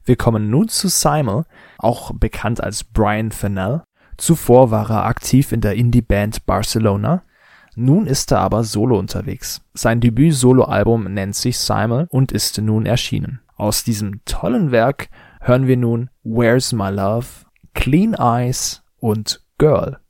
Wir kommen nun zu Simon, auch bekannt als Brian Fennell. Zuvor war er aktiv in der Indie-Band Barcelona. Nun ist er aber solo unterwegs. Sein Debüt-Solo-Album nennt sich Simon und ist nun erschienen. Aus diesem tollen Werk hören wir nun Where's My Love, Clean Eyes und Girl.